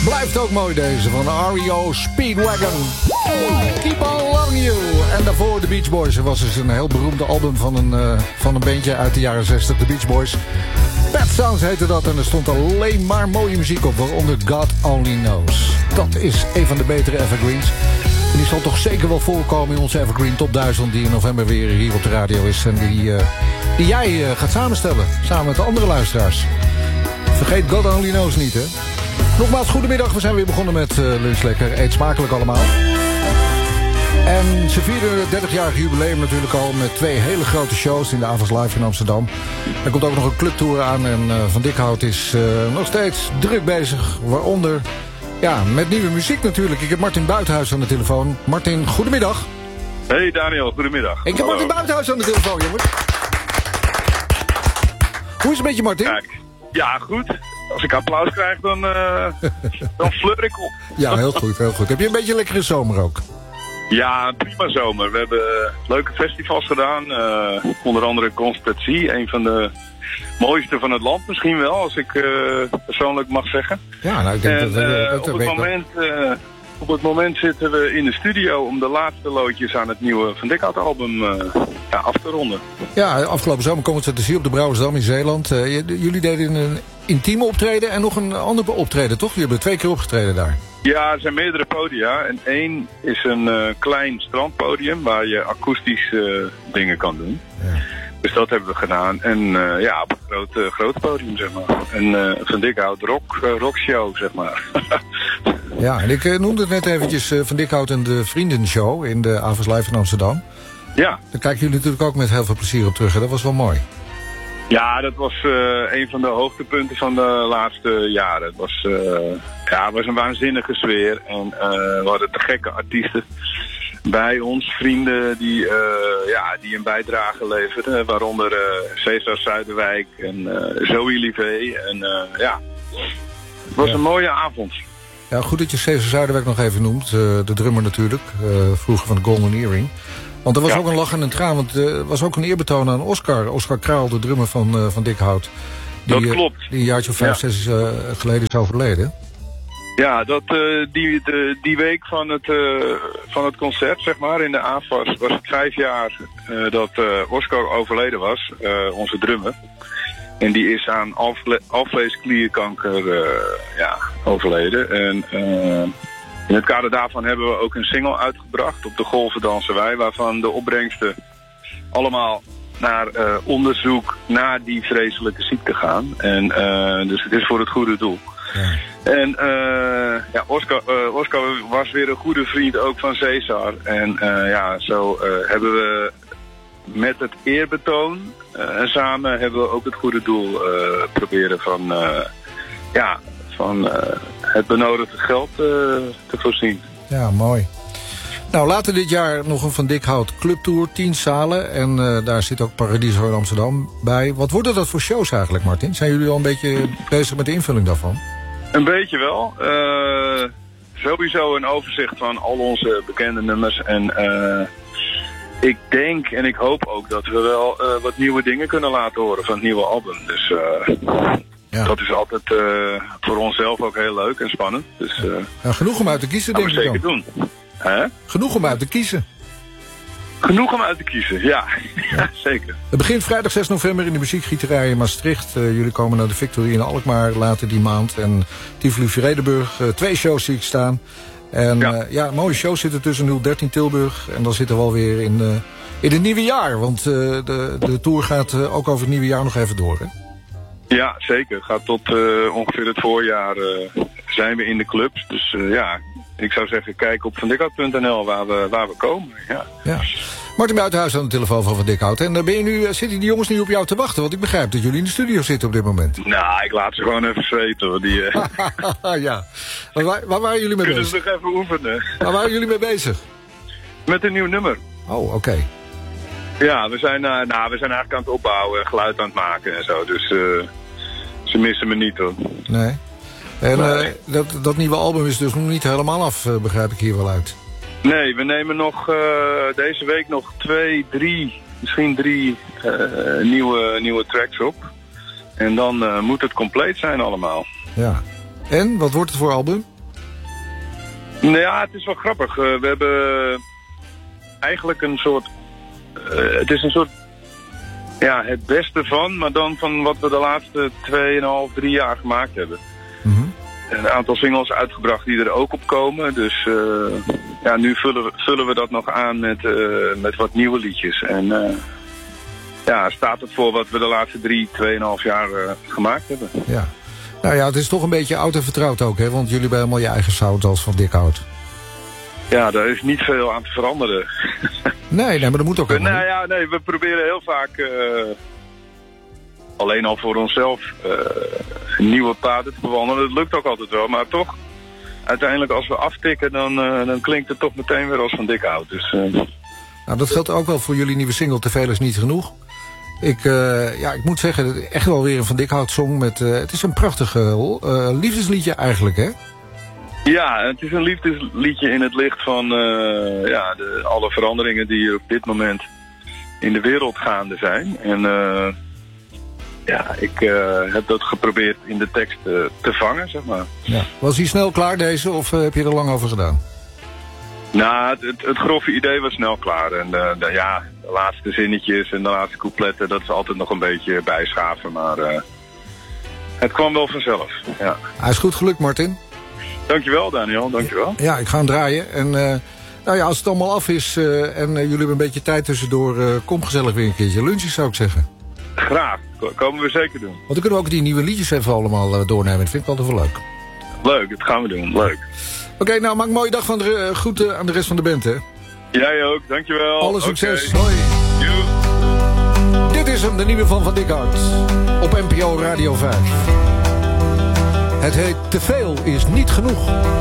Blijft ook mooi deze van REO Speedwagon. Keep on loving you. En daarvoor de Beach Boys. Er was dus een heel beroemde album van een bandje uit de jaren 60, de Beach Boys. Pet Sounds heette dat en er stond alleen maar mooie muziek op, waaronder God Only Knows. Dat is een van de betere evergreens. En die zal toch zeker wel voorkomen in onze Evergreen Top 1000... die in november weer hier op de radio is. En die jij gaat samenstellen, samen met de andere luisteraars. Vergeet God Only Knows niet, hè. Nogmaals, goedemiddag. We zijn weer begonnen met Lunch Lekker. Eet smakelijk allemaal. En ze vierden het 30-jarige jubileum natuurlijk al met 2 hele grote shows in de Avas Live in Amsterdam. Er komt ook nog een clubtour aan en Van Dikhout is nog steeds druk bezig. Waaronder, ja, met nieuwe muziek natuurlijk. Ik heb Martin Buitenhuis aan de telefoon. Martin, goedemiddag. Hey Daniel, goedemiddag. Ik heb Martin Buitenhuis aan de telefoon, jongens. Hoe is het met je, Martin? Kijk, ja, goed. Als ik applaus krijg, dan fleur ik op. Ja, heel goed, heel goed. Heb je een beetje een lekkere zomer ook? Ja, prima zomer. We hebben leuke festivals gedaan. Onder andere Concertatie, een van de mooiste van het land misschien wel, als ik persoonlijk mag zeggen. Ja, nou, ik denk dat op het moment zitten we in de studio om de laatste loodjes aan het nieuwe Van Dikhout album af te ronden. Ja, afgelopen zomer Concertatie op de Brouwersdam in Zeeland. Jullie deden een intieme optreden en nog een ander optreden, toch? Jullie hebben 2 keer opgetreden daar. Ja, er zijn meerdere podia. En 1 is een klein strandpodium waar je akoestisch dingen kan doen. Ja. Dus dat hebben we gedaan. En op een groot podium, zeg maar. En Van Dikhout rockshow, zeg maar. Ja, en ik noemde het net eventjes Van Dikhout en de Vriendenshow in de Avas Live in Amsterdam. Ja. Daar kijken jullie natuurlijk ook met heel veel plezier op terug. Hè? Dat was wel mooi. Ja, dat was een van de hoogtepunten van de laatste jaren. Het was een waanzinnige sfeer. En we hadden te gekke artiesten bij ons, vrienden die een bijdrage leverden. Waaronder Cesar Zuiderwijk en Zoe Livé. En het was een mooie avond. Ja, goed dat je Cesar Zuiderwijk nog even noemt. De drummer natuurlijk, vroeger van de Golden Earring. Want er was ook een lach en een traan, want er was ook een eerbetoon aan Oscar. Oscar Kraal, de drummer van Dikhout. Dat klopt. Die een jaartje of 5, 6 geleden is overleden. Ja, die week van het concert, zeg maar, in de AFAS was het 5 jaar dat Oscar overleden was, onze drummer. En die is aan alvleesklierkanker overleden. En in het kader daarvan hebben we ook een single uitgebracht, Op de golven dansen wij, waarvan de opbrengsten allemaal naar onderzoek naar die vreselijke ziekte gaan. En dus het is voor het goede doel. Ja. En Oscar was weer een goede vriend ook van Cesar. En zo hebben we met het eerbetoon en samen hebben we ook het goede doel proberen van het benodigde geld te voorzien. Ja, mooi. Nou, later dit jaar nog een Van Dikhout clubtour, 10 zalen. En daar zit ook Paradiso in Amsterdam bij. Wat worden dat voor shows eigenlijk, Martin? Zijn jullie al een beetje bezig met de invulling daarvan? Een beetje wel. Sowieso een overzicht van al onze bekende nummers. En ik denk en ik hoop ook dat we wel wat nieuwe dingen kunnen laten horen van het nieuwe album. Dus dat is altijd voor onszelf ook heel leuk en spannend. Dus, genoeg om uit te kiezen, denk ik dan. Zeker doen. Genoeg om uit te kiezen. Genoeg om uit te kiezen, ja. Zeker. Het begint vrijdag 6 november in de muziekgieterij in Maastricht. Jullie komen naar de Victory in Alkmaar later die maand. En Tivoli Vredenburg. 2 shows zie ik staan. En een mooie show zit er tussen 013 Tilburg. En dan zitten we alweer in het nieuwe jaar. Want de tour gaat ook over het nieuwe jaar nog even door, hè? Ja, zeker. Gaat tot ongeveer het voorjaar zijn we in de clubs. Dus ik zou zeggen, kijk op vandikhout.nl waar we komen. Ja. Martin Buitenhuis aan de telefoon van Dikhout. En zitten die jongens nu op jou te wachten? Want ik begrijp dat jullie in de studio zitten op dit moment. Nou, ik laat ze gewoon even zweten, hoor. Ja. Waar waren jullie mee bezig? Kunnen ze nog even oefenen. Waar waren jullie mee bezig? Met een nieuw nummer. Oh, oké. Ja, we zijn eigenlijk aan het opbouwen en geluid aan het maken en zo. Dus ze missen me niet, hoor. Nee. En dat nieuwe album is dus nog niet helemaal af, begrijp ik hier wel uit. Nee, we nemen nog deze week nog 2, 3, misschien 3 nieuwe tracks op. En dan moet het compleet zijn allemaal. Ja. En, wat wordt het voor album? Nou ja, het is wel grappig. We hebben eigenlijk een soort... het is een soort... Ja, het beste van, maar dan van wat we de laatste 2,5, 3 jaar gemaakt hebben. Mhm. Een aantal singles uitgebracht die er ook op komen. Dus ja, nu vullen we dat nog aan met wat nieuwe liedjes. En ja, staat het voor wat we de laatste 2,5 jaar gemaakt hebben. Ja. Nou ja, het is toch een beetje oud en vertrouwd ook, hè? Want jullie hebben helemaal je eigen sound als Van Dikhout. Ja, daar is niet veel aan te veranderen. Nee, maar dat moet ook helemaal niet. Nee, we proberen heel vaak alleen al voor onszelf nieuwe paden te bewandelen. Dat lukt ook altijd wel, maar toch, uiteindelijk als we aftikken, dan klinkt het toch meteen weer als Van Dikhout. Dus, Nou, dat geldt ook wel voor jullie nieuwe single Te veel is niet genoeg. Ik moet zeggen, echt wel weer een Van Dikhout song met... het is een prachtig liefdesliedje eigenlijk, hè? Ja, het is een liefdesliedje in het licht van alle veranderingen die er op dit moment in de wereld gaande zijn. En ik heb dat geprobeerd in de tekst te vangen, zeg maar. Ja. Was hij snel klaar deze, of heb je er lang over gedaan? Nou, het grove idee was snel klaar. En de laatste zinnetjes en de laatste coupletten, dat is altijd nog een beetje bijschaven. Maar het kwam wel vanzelf, ja. Hij is goed gelukt, Martin. Dankjewel, Daniel, dankjewel. Ja, ik ga hem draaien. En als het allemaal af is en jullie hebben een beetje tijd tussendoor... kom gezellig weer een keertje lunchen, zou ik zeggen. Graag, komen we zeker doen. Want dan kunnen we ook die nieuwe liedjes even allemaal doornemen. Dat vind ik altijd wel leuk. Leuk, dat gaan we doen, leuk. Oké, nou, maak een mooie dag van groeten aan de rest van de band, hè. Jij ook, dankjewel. Alle succes, Okay. hoi. Joe. Dit is hem, de nieuwe van Dikhout. Op NPO Radio 5. Het heet Te veel is niet genoeg.